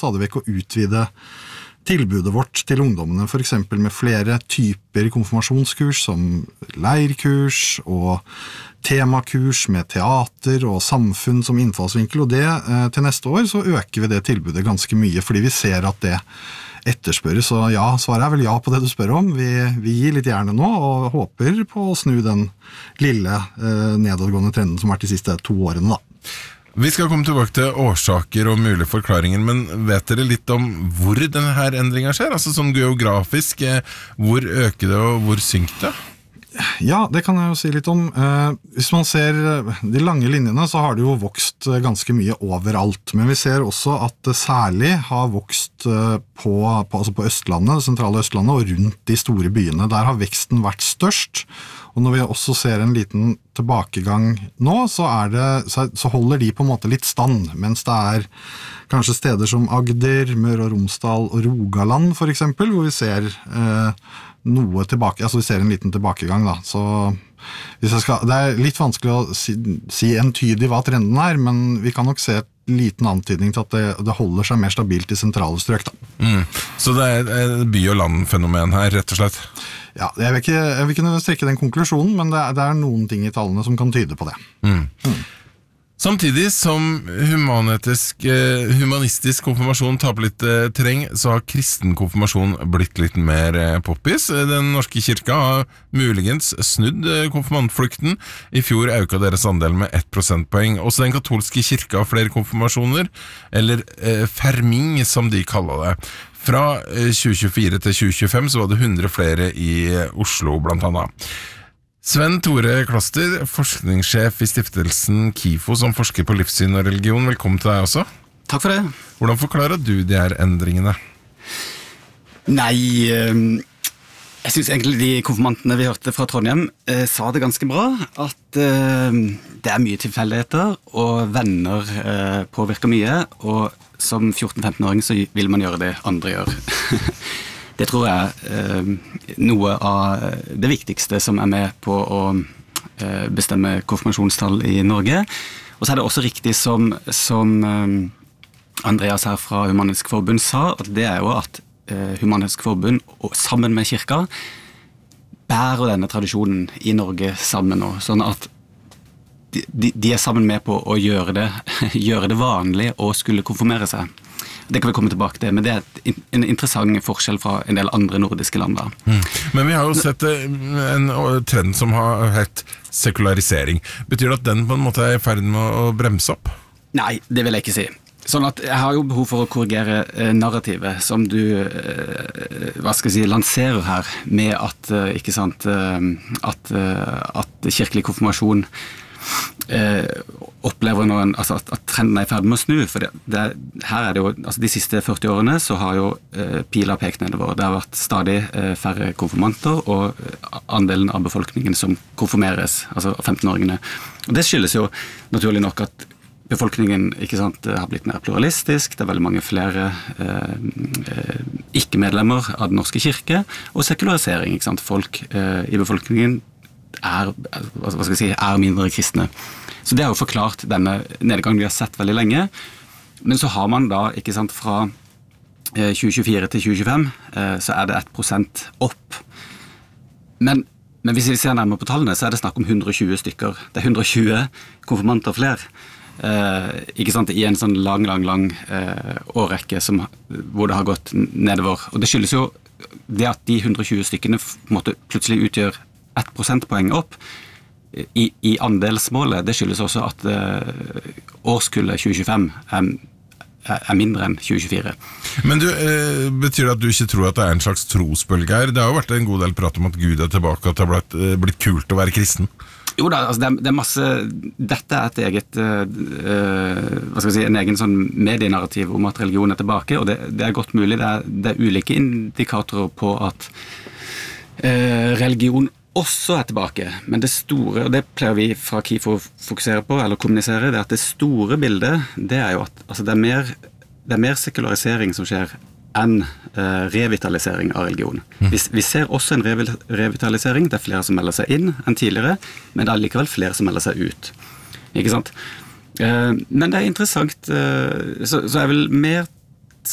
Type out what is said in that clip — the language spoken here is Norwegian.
stadig vekk å utvide tilbudet vårt til ungdommene, for eksempel med flere typer konfirmasjonskurs som leirkurs og temakurs med teater og samfunn som innfallsvinkel, og det til neste år så øker vi det tilbudet ganske mye, fordi vi ser at det etterspørres, så ja, svaret vel ja på det du spør om. Vi gir litt gjerne nå, og håper på å snu den lille nedadgående trenden som har vært de siste 2 årene da. Vi skal komme tilbake til årsaker og mulige forklaringer, men vet dere litt om hvor denne her endringen skjer? Altså sånn geografisk, hvor øker det og hvor synker det? Ja, det kan jeg jo si litt om. Hvis man ser de lange linjene, så har det jo vokst ganske mye overalt, men vi ser også at det særlig har vokst på Østlandet, det sentrale Østlandet, og rundt de store byene. Der har veksten vært størst, og når vi også ser en liten tilbakegang nå, så holder de på en måte litt stand, mens det er kanskje steder som Agder, Møre og Romsdal og Rogaland for eksempel, hvor vi ser noe tilbake, altså vi ser en liten tilbakegang da, så det er litt vanskelig å si entydig hva trenden er, men vi kan nok se et liten antydning til at det holder seg mer stabilt i sentrale strøk da. Så det er et by- og landfenomen her, rett og slett? Ja, jeg vil ikke strekke den konklusjonen, men det er noen ting i tallene som kan tyde på det. Samtidig som humanistisk konfirmasjon taper litt terreng, så har kristen konfirmasjon blitt litt mer poppis. Den norske kirka har muligens snudd konfirmantflukten. I fjor økte deres andel med 1 prosentpoeng. Også den katolske kirka har flere konfirmasjoner, eller ferming som de kaller det. Fra 2024 til 2025 så var det 100 flere i Oslo blant annet. Sven Tore Kloster, forskningssjef i stiftelsen KIFO som forsker på livssyn og religion. Velkommen til deg også. Takk for det. Hvordan forklarer du de her endringene? Nei, jeg synes egentlig de konfirmantene vi hørte fra Trondheim sa det ganske bra, at det er mye tilfeldigheter, og venner påvirker mye, og som 14-15-åring så vil man gjøre det andre gjør. Det tror jeg noe av det viktigste som er med på å bestemme konfirmasjonstall i Norge. Og så er det også riktig som Andreas her fra Human-Etisk Forbund sa, at det er jo at Human-Etisk Forbund sammen med kirka bærer denne tradisjonen i Norge sammen nå, sånn at de er sammen med på å gjøre det vanlig å skulle konfirmere seg. Det kan vi komme tilbake til, men det er en interessant forskjell fra en del andre nordiske land da. Men vi har jo sett en trend som har hett sekularisering. Betyr det at den på en måte er i ferd med å bremse opp? Nei, det vil jeg ikke si. Sånn at jeg har jo behov for å korrigere narrativet som du, lanserer her, med at, ikke sant, at kirkelig konfirmasjon opplever nå at trenden er i ferd med å snu, for her er det jo, altså de siste 40 årene så har jo pila pekt nedover. Det har vært stadig færre konfirmanter, og andelen av befolkningen som konfirmeres, altså 15-åringene. Og det skyldes jo naturlig nok at befolkningen, ikke sant, har blitt mer pluralistisk, det er veldig mange flere ikke-medlemmer av den norske kirke, og sekularisering, ikke sant, folk i befolkningen er mindre kristne. Så det har jo forklart denne nedgangen vi har sett veldig lenge, men så har man da, ikke sant, fra 2024 til 2025, så er det 1% opp. Men hvis vi ser nærmere på tallene, så er det snakk om 120 stykker. Det er 120 konfirmanter flere. Ikke sant, i en sånn lang årrekke hvor det har gått nedover. Og det skyldes jo det at de 120 stykkene på en måte plutselig utgjør 1 prosentpoeng opp i andelsmålet. Det skyldes også at årskullet 2025 er mindre enn 2024. Men betyr det at du ikke tror at det er en slags trosbølge her? Det har jo vært en god del prat om at Gud er tilbake, at det har blitt kult å være kristen. Jo da, altså det er masse. Dette er et eget en egen sånn medienarrativ om at religion er tilbake, og det er godt mulig. Det er ulike indikatorer på at religion også er tilbake, men det store, og det pleier vi fra KIFO å fokusere på, eller kommunisere, det er at det store bildet, det er jo at altså det er mer sekularisering som skjer enn revitalisering av religion. Vi ser også en revitalisering, det er flere som melder seg inn enn tidligere, men det er likevel flere som melder seg ut. Ikke sant? Men det er interessant, så jeg vil mer